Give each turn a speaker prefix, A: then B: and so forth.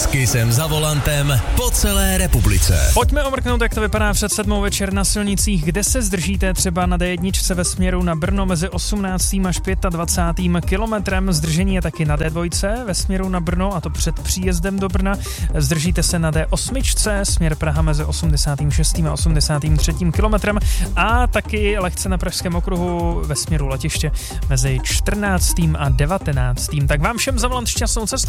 A: S Kissem za volantem po celé republice.
B: Pojďme omrknout, jak to vypadá před 7 večer na silnicích, kde se zdržíte třeba na D1 ve směru na Brno mezi 18. až 25. kilometrem. Zdržení je taky na D2 ve směru na Brno, a to před příjezdem do Brna. Zdržíte se na D8 směr Praha mezi 86. a 83. kilometrem a taky lehce na Pražském okruhu ve směru letiště mezi 14. a 19. Tak vám všem za volant šťastnou cestu.